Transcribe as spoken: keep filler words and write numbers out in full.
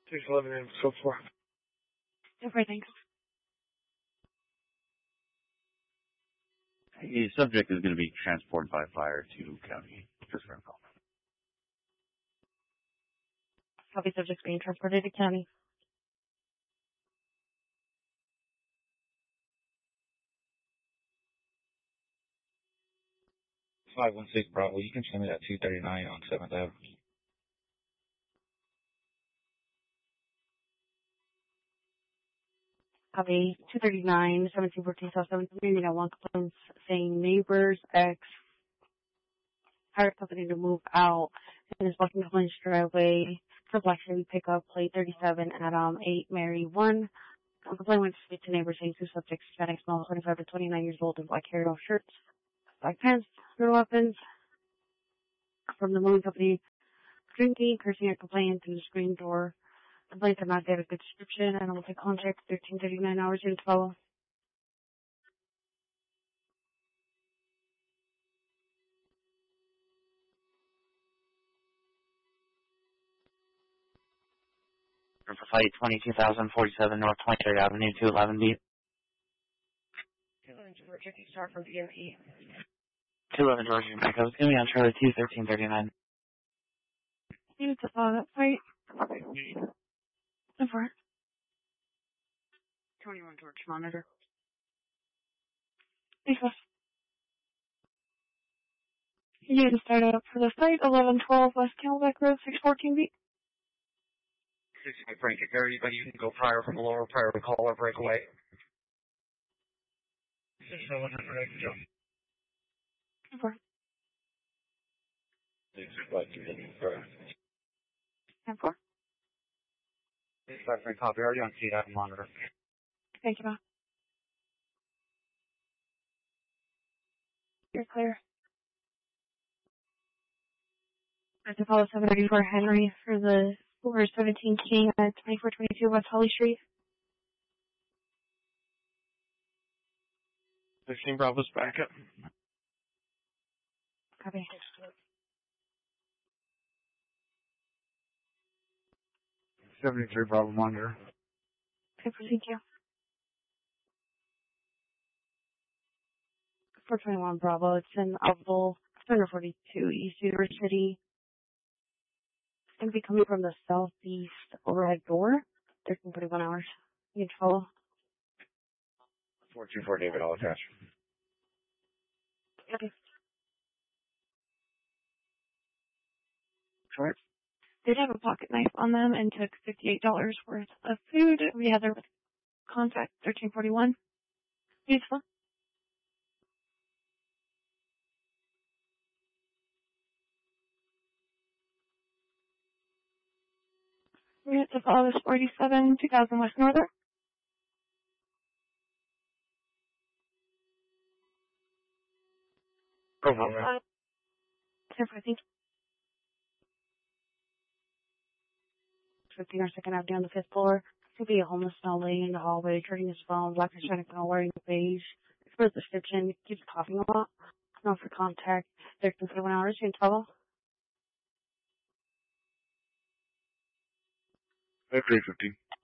six eleven and so forth. Okay, thanks. The subject is going to be transported by fire to county. Just for a call. Copy, subject being transported to county. five one six Bravo, you can send it at two thirty-nine on seventh Avenue. Copy, two thirty-nine, seventeen fourteen South seventh Avenue. I want complaints saying neighbors X hired company to move out and is blocking the Lynch driveway for Black Chevy pickup, plate thirty-seven, Adam eight, Mary one. A complaint went to speak to neighbors saying two subjects, Hispanic, male, twenty-five to twenty-nine years old, in black carry-off shirts, black pants, no weapons. From the moving company, drinking, cursing, and complaining through the screen door. Complaints have not get a good description, and I will take contact thirteen thirty-nine hours here to follow. For flight twenty-two thousand forty-seven North twenty-third Avenue, two eleven B. two eleven Georgia, start from B M P. two eleven Georgia, Jamaica. It's going to be on Charlie two thirteen thirty-nine. You need to follow that flight. Go for it. twenty-one George, monitor. Thanks, boss. You need to start up for the flight, eleven twelve West Camelback Road, six fourteen B. six Frank, if anybody, you can go prior from the lower prior to call or break away. six eleven ready to jump. Go for it. six five two prior. ten four. six five Frank, copy. Already on C dot monitor. Thank you, boss. You're clear. That's Apollo seven thirty-four Henry for the over seventeen King at twenty-four twenty-two West Holly Street. fifteen Bravo's back up. Copy. seventy-three Bravo monitor. Okay, thank you. four twenty-one Bravo, it's in Oval seven forty-two East University. It's going to be coming from the southeast overhead door. thirteen thirty-one hours. You need to follow. four two four David, I'll attach. Okay. Short. Did have a pocket knife on them and took fifty-eight dollars worth of food. We had their contact thirteen forty-one. Beautiful. We're at the August forty-seven, two thousand West Northern. Go for it. Uh, I think. fifteen or second Avenue on the fifth floor. Could be a homeless man laying in the hallway, turning his phone, black Hispanic male wearing a beige. For the description, keeps coughing a lot. No for contact. thirteen forty-one hours, you in trouble. three fifteen.